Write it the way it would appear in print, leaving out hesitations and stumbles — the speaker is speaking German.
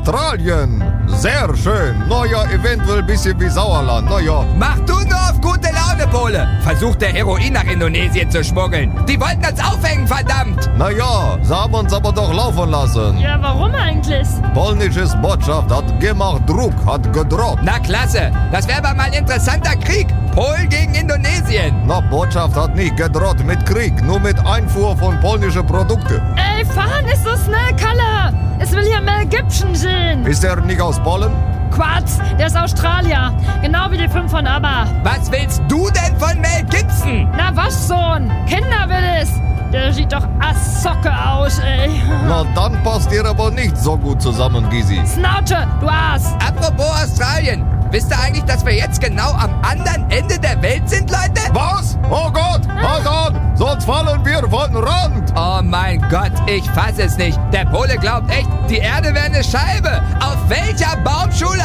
Australien. Sehr schön. Naja, eventuell ein bisschen wie Sauerland. Naja. Mach du nur auf gute Laune, Pole. Versucht der Heroin nach Indonesien zu schmuggeln. Die wollten uns aufhängen, verdammt. Naja, sie haben uns aber doch laufen lassen. Ja, warum eigentlich? Polnisches Botschaft hat gemacht Druck, hat gedroppt. Na klasse, das wäre aber mal ein interessanter Krieg. Polen gegen Indonesien. Na, Botschaft hat nicht gedroht mit Krieg, nur mit Einfuhr von polnischen Produkten. Ey, fahren ist so schnell, Kalle. Es will hier Mel Gibson sehen. Ist er nicht aus Polen? Quatsch, der ist Australier. Genau wie die 5 von ABBA. Was willst du denn von Mel Gibson? Na, was schon? Kinder will es. Der sieht doch Assocke aus, ey. Na, dann passt ihr aber nicht so gut zusammen, Gysi. Schnauze, du Aas. Apropos Australien. Wisst ihr eigentlich, dass wir jetzt genau am anderen Ende der Welt sind, Leute? Was? Oh Gott, halt an! Sonst fallen wir von den Rand! Oh mein Gott, ich fass es nicht. Der Pole glaubt echt, die Erde wäre eine Scheibe. Auf welcher Baumschule